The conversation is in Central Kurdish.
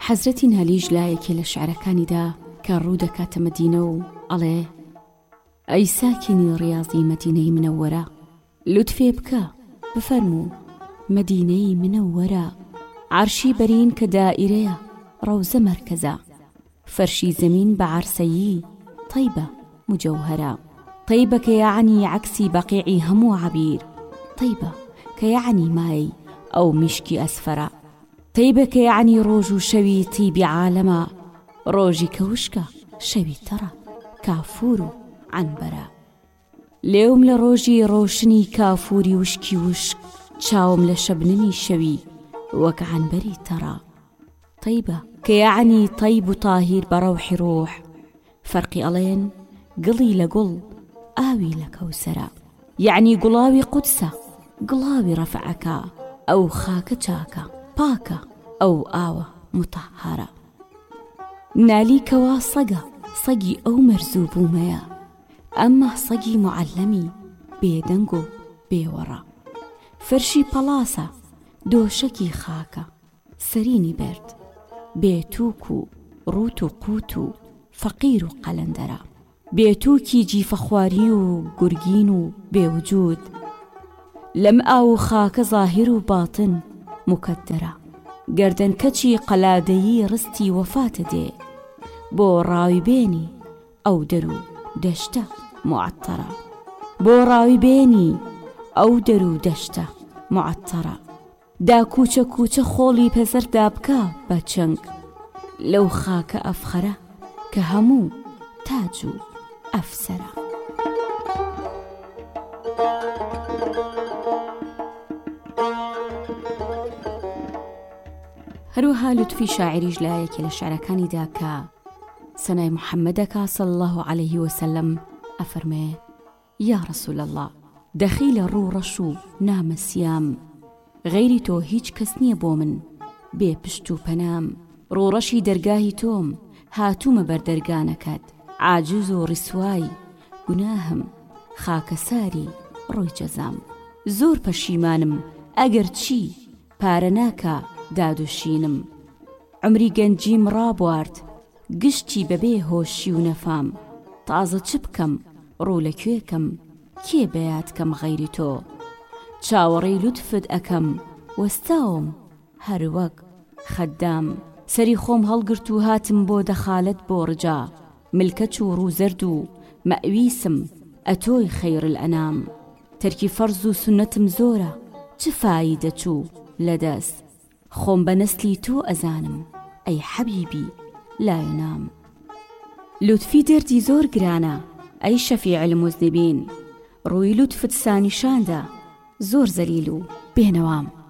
حەزرەتی نالیش لایەکێ لە شعرەکانیدا کە ڕوو دەکاتە مەدینە و ئەڵێ: ئەی ساکینی ڕیاضی مەدینەی منەوەرە، لوتفێ بکە بفەرموو مەدینەی منەوەرە، عەرشی بەرین کە دائیرەیە ڕەوزە مەرکەزە، فەرشی زەمین بە عەرسەیی طەیبە مجەوهەرە، طەیبە کە یعنی عەکسی بەقیعی هەموو عەبیر، طەیبە کە یعنی مای ئەو میشکی ئەسفەرە، طەیبە کە یعنی ڕۆژ و شەوی تیبی عالەمە، ڕۆژی کە وشکە شەوی تەڕە کافور و عنبەرە. لێوم لە ڕۆژی ڕۆشنی کافوری وشکی وشک، چاوم لە شەبنمی شەوی وەک عنبەری تەڕە، طەیبە کە یعنی طەیب و تاهیر بە ڕەوحی ڕۆح، فەرقی ئەڵێن گڵی لە گوڵ ئاوی لە کەوسەرە، یعنی گوڵاوی قودسە گڵاوی ڕەفعەکە، ئەو خاکە چاکە پاکە ئەو ئاوە متەحهەرە. نالی کەوا سەگە سەگی ئەو مەرزوو بوومەیە، ئەمە سەگی معەلەمی بێدەنگ و بێوەڕە، فەرشی پەڵاسە دۆشەکی خاکە سەرینی برد، بێتووک و ڕوت و قوت و فەقیر و قەلەندەرە، بێتووکی جیفە خواری و گورگین و بێوجود، لەم ئاو خاکە زاهیر و باتن مکەدەرە، گەردەنکەچی قەلادەیی ڕستی وەفاتە دێ، بۆ ڕاویبێنی ئەو دەر و دەشتە معەتەرە، بۆ ڕاویبێنی ئەو دەر و دەشتە معەتەرە، دا کوچە کوچە خۆڵی پەزەردا بکە بە چنگ، لەو خاکە ئەفخەرە کە هەموو تاج و ئەفسەرە. هەروەها لوتفی شاعریش لایەکێ لە شعرەکانیدا کە سەنای محەممەدەکە صلی الله عليه وسلم ئەفەرمێ: یا رسول الله، دەخی لە ڕوو ڕەش و نامە سیام، غەیری تۆ هیچ کەس نییە بۆ من بێ پشت و پەنام، ڕوڕەشی دەرگاهی تۆم هاتوومە بەردەرگانەکەت، عاجز و ڕیسوای گوناهم خاکەساری ڕۆی جەزام، زۆر پەشیمانم ئەگەر چی پارە ناکە دادوشینم، عمری گەنجیم ڕابوارد گشتی بەبێ هۆشی و نەفام، تازە چ بکەم ڕوو لەکوێکەم کێ بەیادکەم غەیری تۆ، چاوەڕێی لوتفت ئەکەم وەستاوم هەروەک خەدام، سەری خۆم هەڵگرت و هاتم بۆ دەخالت بۆ ڕجا، ملکەچ و ڕوو زەرد و مەئویسم ئەتۆی خەیر الئەنام، تەرکی فەرز و سونەتم زۆرە چ فایدە چوو لەدەست، خۆم بە نەسلی تۆ ئەزانم ئەی حەبیبی لا ينام. لوتفی دەردی زۆر گرانە ئەی شەفیع المذنبین، ڕووی لوتفت سانیشاندا زۆر زەلیل و بێنەوام.